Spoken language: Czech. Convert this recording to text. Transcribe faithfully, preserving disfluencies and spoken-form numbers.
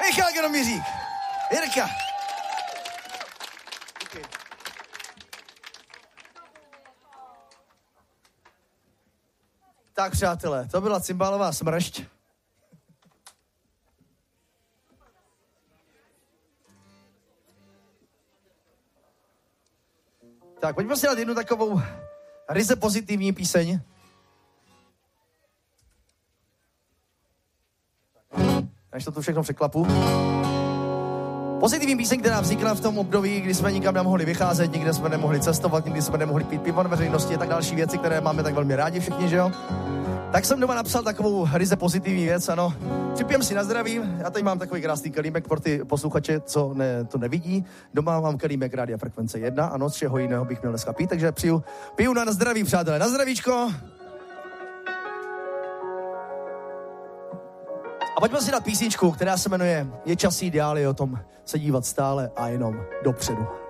Michal Gromířík. Jirka. Okay. Tak, přátelé, to byla cymbálová smršť. Tak, pojďme si dát jednu takovou ryze pozitivní píseň. Až to tu všechno překlapu. Pozitivní píseň, která vznikla v tom období, kdy jsme nikam nemohli vycházet, nikde jsme nemohli cestovat, nikdy jsme nemohli pít pivo na veřejnosti a tak další věci, které máme tak velmi rádi všichni, že jo? Tak jsem doma napsal takovou ryze pozitivní věc, ano. Připijem si na zdraví, já tady mám takový krásný kelímek pro ty posluchače, co ne, to nevidí. Doma mám kelímek Rádia Frekvence jedna, ano, z čeho jiného bych měl dneska pít, takže piju, piju na zdraví, přátelé, na zdravíčko. A pojďme si dát písničku, která se jmenuje Je čas jít dál, je o tom se dívat stále a jenom dopředu.